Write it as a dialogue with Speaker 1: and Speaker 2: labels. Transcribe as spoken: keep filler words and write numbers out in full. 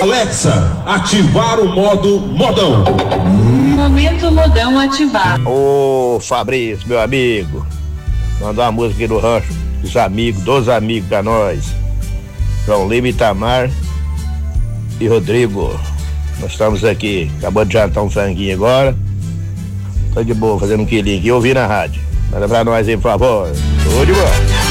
Speaker 1: Alexa, ativar o modo modão.
Speaker 2: Momento modão ativar.
Speaker 3: Ô Fabrício, meu amigo, mandar uma música aqui do rancho dos amigos, dos amigos pra nós. João Lima, Itamar e Rodrigo. Nós estamos aqui, acabando de jantar um franguinho agora. Tô de boa, fazendo um quilinho aqui, ouvindo a rádio. Manda pra nós aí, por favor. Tô de boa.